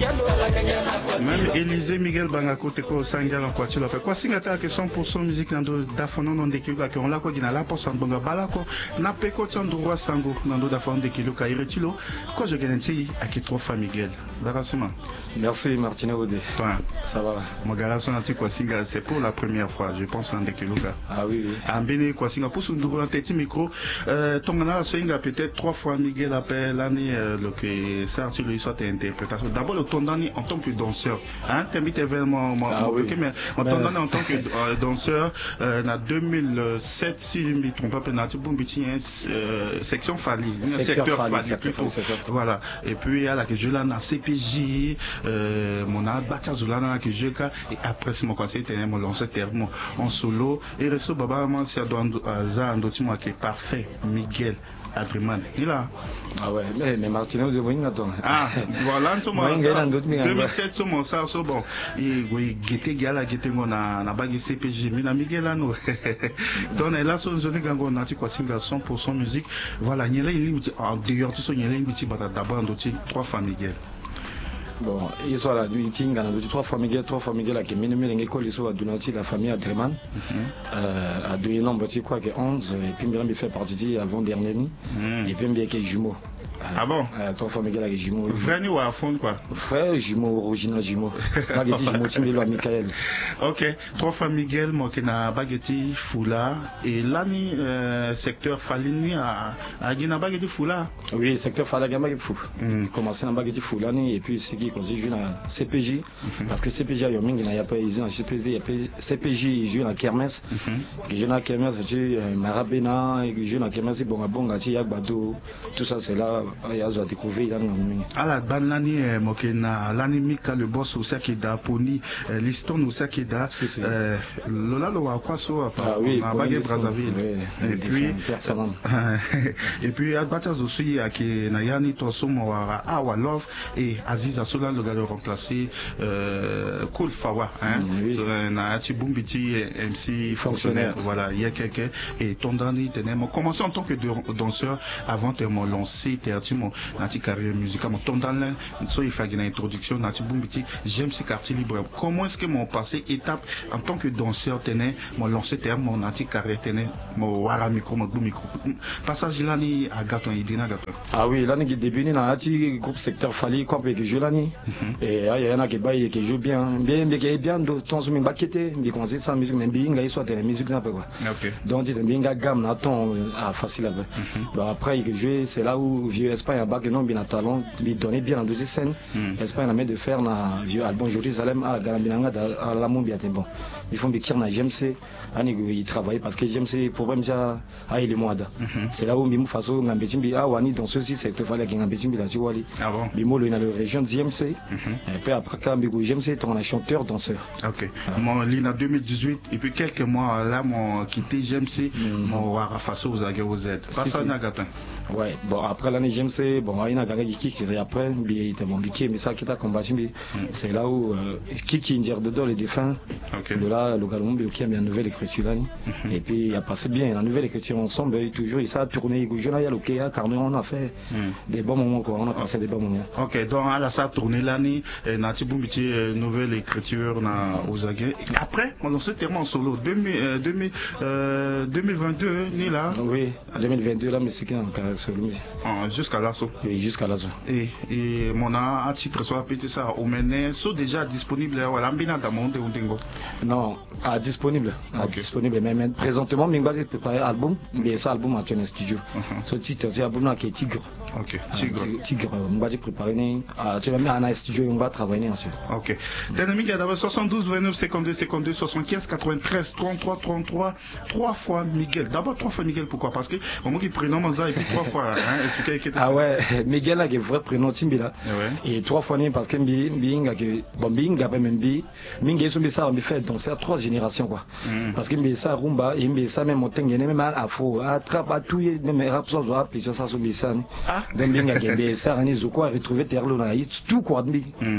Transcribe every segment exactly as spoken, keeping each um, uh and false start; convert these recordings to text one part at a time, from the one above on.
Même Élisée Miguel Bangako Teko Sangal en quoi tu l'appelles quoi singata que cent pour cent musique nando dafono non de kiluka que on l'a quoi gina la pour sambonga balako na peko tandroa sango nando dafono de kiluka iretilo quoi je gagne à qui trop Miguel Barasima. Merci Martine Odé. Toi ça va. Magala son anti quoi singa c'est pour la première fois je pense en de kiluka. Ah oui oui. Ambene quoi singa pour son ndroa petit micro euh tongana singa peut-être trois fois Miguel appelle l'année le que ça tu lui soit interprétation d'abord le tondani en tant que danseur hein t'invites vraiment ah, oui. mais en tondani en tant que euh, danseur euh, en deux mille sept si je ne me trompe pas penalty bon petit euh, section Fali secteur Fali voilà et puis à la que je l'ai en C P J euh, mon a battu Zulana que je et après ce mon conseil était mon lancé terme en solo et reçu baba moi c'est à za andotimo qui est parfait Miguel Adriman il a ah ouais mais mais Martino de Moinga ton ah voilà tout moi deux mille sept tout mon ça so bon et oui gete gala gete ngona na bagi C P J mina Miguel ano donc là son zone gango na ti kwa singa cent pour cent musique voilà nyela il en dehors tout so nyela il bata d'abord ndoti trois fois Miguel. Bon, ils sont là, ils sont là, trois fois Miguel, trois fois Miguel, qui mène une école, ils sont à Donati, la famille Adriman, à deux ans, je crois que onze, et puis il fait partie avant dernier nuit, et puis il y a des jumeaux. Ah bon? Trois fois Miguel avec jumeaux. Frère ou à fond quoi? Frère, jumeaux, original jumeaux. Baguetti, jumeaux, tu me l'as Michael. Ok, trois fois Miguel, moi qui n'a Baguetti, Foula, et là, ni secteur Falini à Guina Baguetti Foula. Oui, secteur Falaga Baguetti Fou. Commencé dans Baguetti Foula, et puis c'est qui qu'on se joue dans C P J, parce que C P J, il y a Ming, il n'y a pas, ils ont C P J, C P J, ils jouent dans Kermesse. Ils jouent dans Kermesse, c'est Marabena, ils jouent dans Kermesse, Bonga Bonga, Yagbado, tout ça, c'est là. Il a découvert là à la ban l'année mokena l'année mika le boss au sac da poni liston au sac da lola lo wa kwaso ah oui Baguette Brazzaville et puis et puis à Bataz aussi à qui na yani to somo wa awa love et Aziza Sola le gars de remplacer Cool Fawa hein na ati bumbiti M C fonctionnaire voilà il y a quelqu'un et ton dernier tenait commencé en tant que danseur avant de me lancer mon nati carrière musicale mon ton dans là so il fait une introduction nati bumbiti j'aime ce quartier libre comment est-ce que mon passé étape en tant que danseur tenait mon lancé terme mon nati carrière tenait mon wara micro mon bout micro passage là ni à Gaton Idina Gaton ah oui là ni début ni nati groupe secteur Fali comme que je là ni et il y en a qui baille qui joue bien bien bien qui bien de ton semi baqueté mais quand c'est ça musique même bien il soit de la musique un peu quoi donc dit bien gamme na ton facile après il jouer c'est là où vieux Espagne à bas que non bien talent lui donner bien en deuxième scène Espagne a mis de faire na vieux album Jérusalem à Galambinanga à la Mombia bon ils font des tirs na G M C ils travaillent parce que G M C problème déjà à il est moida c'est là où bimu faso ngambechimbi ah wani dans ceci c'est que fallait qu'il ngambechimbi la chiwali ah bon bimu le na la région de G M C et puis après quand bimu G M C ton chanteur danseur ok mon lina deux mille dix-huit et puis quelques mois là mon quitté G M C mon wara faso aux agé aux Z pas ça na gatin ouais bon après l'année G M C bon il y a un qui qui après il était mon biquet mais ça qui t'a combattu c'est là où qui qui dire dedans les défunts de là le galon qui a bien nouvelle écriture là et puis il a passé bien la nouvelle écriture ensemble toujours il ça a tourné je là il y a le cas car on a fait des bons moments quoi on a passé des bons moments ok donc à la ça tourné l'année nati bumbiti nouvelle écriture na Ozagé après on s'est tellement en solo deux mille vingt-deux ni là oui deux mille vingt-deux là mais c'est quand solo jusqu'à là oui jusqu'à là et et mon a titre soit petit ça au mené sont déjà disponible voilà mbina dans monde ou dingo non à disponible à disponible mais présentement Mingba j'ai préparé album mais ça album à un studio ce titre c'est album qui est Tigre ok Tigre Tigre Mingba j'ai préparé à tu vas mettre un studio on va travailler ensuite ok dynamique d'abord soixante-douze vingt-neuf cinquante-deux cinquante-deux soixante-quinze quatre-vingt-treize trente-trois trente-trois trois fois Miguel d'abord trois fois Miguel pourquoi parce que au moment qu'il prénom Manza et puis trois fois hein expliquer ah ouais Miguel là qui est vrai prénom Timbila et trois fois né parce que Mbinga que bon Mbinga pas même bi Mbinga sont ça on fait donc c'est trois générations quoi parce que Mbinga ça rumba et Mbinga ça même montagne même afro attrape à tout même rap sans rap puis ça sont ça ah Mbinga que Mbinga ça on est quoi retrouver terre là tout quoi Mbinga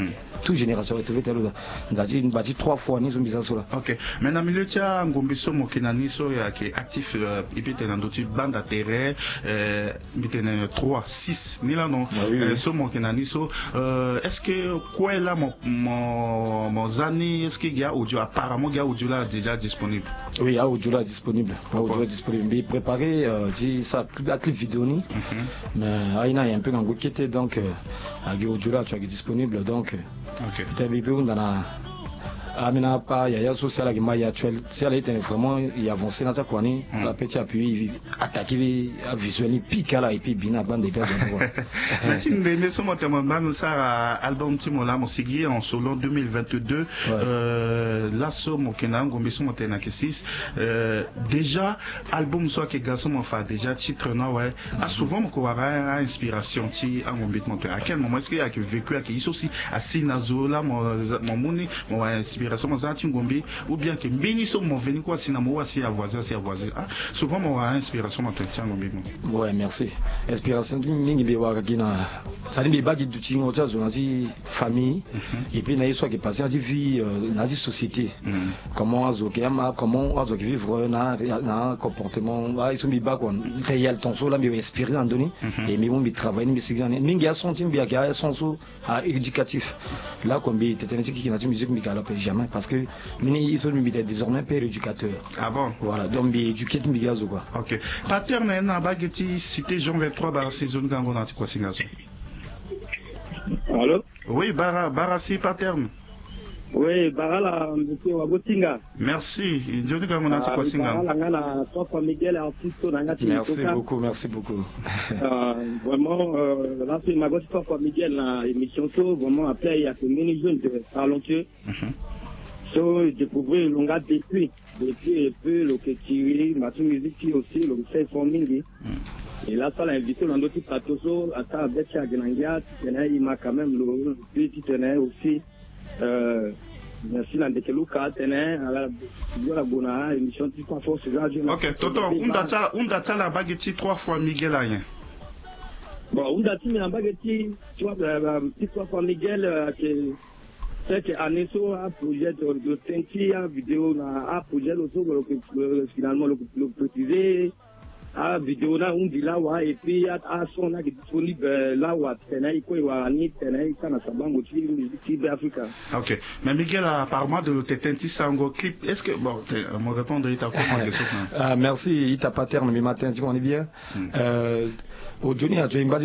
toute génération retrouver tel ndati bati trois fois ni zumbi ça cela. OK. Mais na milieu tia ngombiso mokinani so ya ki actif ibite na ndoti banda terrain euh bitene trois six ni là non so mokinani so est-ce que quoi là mon mon mon zani est-ce qu'il y a audio apparemment il y a audio là déjà disponible. Oui, il y a audio là disponible. Audio disponible. Mais préparé dit ça clip vidéo ni. Mais il y a un peu dans qui était donc il y a audio là tu as disponible donc OK. Peut-être on a amina pas il y a social qui m'a actuel si elle était vraiment il avancé dans ça quoi ni la petit appui attaquer visuellement pique là et puis bina bande de personnes. Merci mais so montement ban ça album timola mon signé en solo deux mille vingt-deux euh là so mon kenan ngombe so montena que six déjà album so que garçon mon fa déjà titre non ouais a souvent mon coara inspiration ti à ngombe monter à quel moment est-ce qu'il y a que vécu à qui aussi à sinazola mon mon moni mon inspiration ou bien que Beniso mon venu quoi si namo si à voisin si à voisin souvent mon inspiration m'entretient ngombe. Ouais, merci. Inspiration mingi be wa kina ça ni be bagi du tingo tsa zona di famille et puis na yeso qui passer na di vie na di société. Comment azokema comment azok vivre na na comportement ah ils sont bi ba quoi réel ton so là me inspiré en donné et mais bon bi travailler mais c'est mingi a senti bi a son à éducatif là comme bi téténétique qui na di musique mi kala jamais parce que mini ils sont désormais père éducateur. Ah bon? Voilà donc bi éduquer mi gazo quoi. OK. Pattern na bageti cité Jean vingt-trois bar saison gango na quoi singazo. Allô? Oui, bara bara si pattern. Oui, bara la monsieur Wabotinga. Merci. Jean gango na quoi singazo. Bara la na Papa Miguel artiste na ngati. Merci beaucoup, merci beaucoup. euh, vraiment euh, là c'est ma gosse Papa Miguel na émission so vraiment après il y a que mini jeunes de talentueux. So découvrir longa depuis depuis un peu le que tu ma musique aussi le fait forming. Et là ça l'a invité dans d'autres plateaux so à ta avec Chaganangia tenait il m'a quand même le petit tenait aussi euh merci la de Luka tenait à la la bonne émission qui pas force radio. OK, tonton, on data on data la baguette trois fois Miguel rien. Bon, on data la baguette tu vois trois fois Miguel que c'est que Anesso a projet de Tenti a vidéo na a projet aussi finalement le préciser a vidéo na un dit là wa et puis a son na disponible là wa tenai ko wa ni tenai kana sabango ti musique d'Afrique. OK. Mais Miguel apparemment de Tenti sango clip est-ce que bon me répondre il t'a comment question. Ah merci il t'a pas terme mais matin tu connais bien. Euh au Johnny a